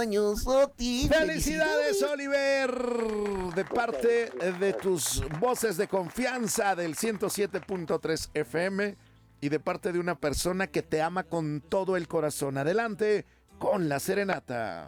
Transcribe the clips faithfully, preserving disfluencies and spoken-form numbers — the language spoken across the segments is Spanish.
Felicidades, Oliver, de parte de tus voces de confianza del ciento siete punto tres F M y de parte de una persona que te ama con todo el corazón. Adelante con la serenata.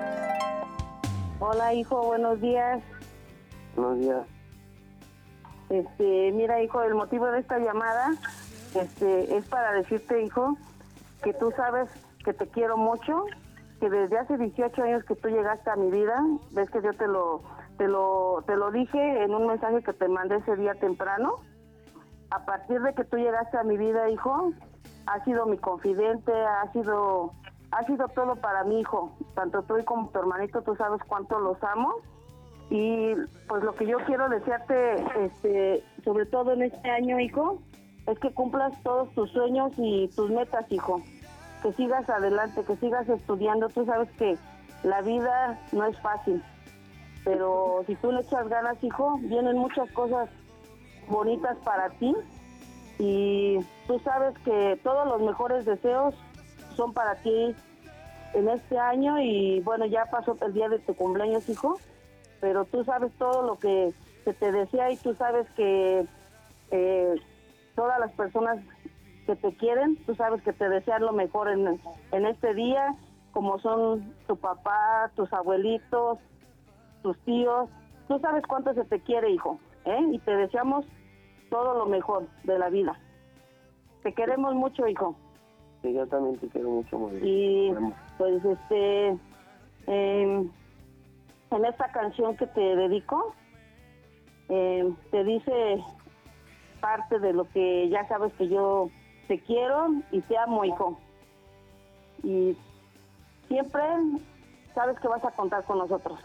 Hola, hijo, buenos días. Buenos días. Este, mira, hijo, el motivo de esta llamada este, es para decirte, hijo, que tú sabes que te quiero mucho, que desde hace dieciocho años que tú llegaste a mi vida, ves que yo te lo te lo te lo dije en un mensaje que te mandé ese día temprano. A partir de que tú llegaste a mi vida, hijo, has sido mi confidente, has sido ha sido todo para mi hijo, tanto tú como tu hermanito, tú sabes cuánto los amo. Y pues lo que yo quiero desearte, este, sobre todo en este año, hijo, es que cumplas todos tus sueños y tus metas, hijo. Que sigas adelante, que sigas estudiando. Tú sabes que la vida no es fácil, pero si tú le echas ganas, hijo, vienen muchas cosas bonitas para ti. Y tú sabes que todos los mejores deseos son para ti en este año. Y bueno, ya pasó el día de tu cumpleaños, hijo, pero tú sabes todo lo que se te desea y tú sabes que eh, todas las personas que te quieren, tú sabes que te desean lo mejor en, en este día, como son tu papá, tus abuelitos, tus tíos. Tú sabes cuánto se te quiere, hijo, ¿eh? Y te deseamos todo lo mejor de la vida. Te queremos mucho, hijo. Sí, yo también te quiero mucho, muy bien. Y pues este eh, en esta canción que te dedico eh, te dice parte de lo que ya sabes, que yo te quiero y te amo, hijo. Y siempre sabes que vas a contar con nosotros,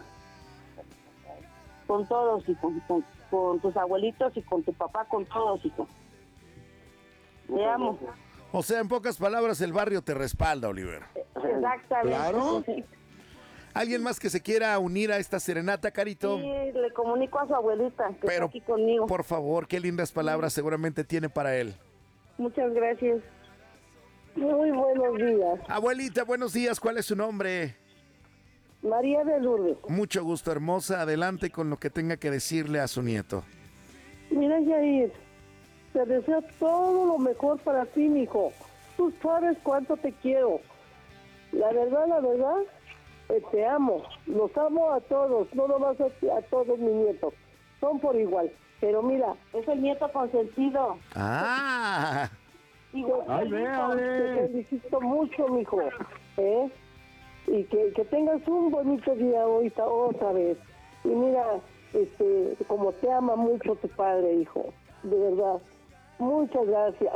con todos, hijo, con, con tus abuelitos y con tu papá, con todos, hijo. Te amo. O sea, en pocas palabras, el barrio te respalda, Oliver. Exactamente. Claro. ¿Alguien más que se quiera unir a esta serenata, Carito? Sí, le comunico a su abuelita, que Pero, está aquí conmigo. Por favor, qué lindas palabras seguramente tiene para él. Muchas gracias. Muy buenos días. Abuelita, buenos días. ¿Cuál es su nombre? María de Lourdes. Mucho gusto, hermosa. Adelante con lo que tenga que decirle a su nieto. Mira, Yair, te deseo todo lo mejor para ti, mijo. Tú sabes cuánto te quiero. La verdad, la verdad, eh, te amo. Los amo a todos, no nomás a, a todos mis nietos. Son por igual. Pero mira, es el nieto consentido. Ah. Igual, ay, te felicito mucho, mijo. ¿Eh? Y que, que tengas un bonito día hoy otra vez. Y mira, este, como te ama mucho tu padre, hijo. De verdad. Muchas gracias.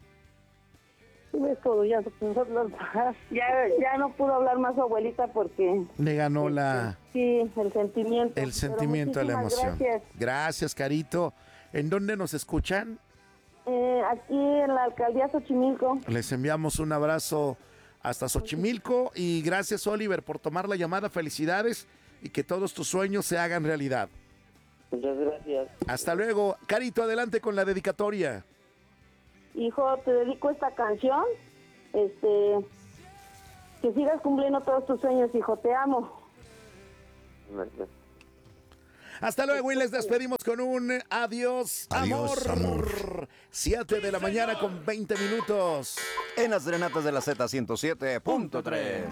Es todo, ya no pudo hablar más. Ya, ya no pudo hablar más su abuelita porque... Le ganó la... Sí, el sentimiento. El sentimiento de la emoción. Gracias. Gracias, Carito. ¿En dónde nos escuchan? Eh, aquí en la alcaldía Xochimilco. Les enviamos un abrazo hasta Xochimilco y gracias, Oliver, por tomar la llamada. Felicidades y que todos tus sueños se hagan realidad. Muchas gracias. Hasta luego. Carito, adelante con la dedicatoria. Hijo, te dedico esta canción. Este, que sigas cumpliendo todos tus sueños, hijo. Te amo. Gracias. Hasta luego y les despedimos con un adiós, Adiós, amor. amor. siete de la mañana con veinte minutos. En las serenatas de la Z ciento siete punto tres.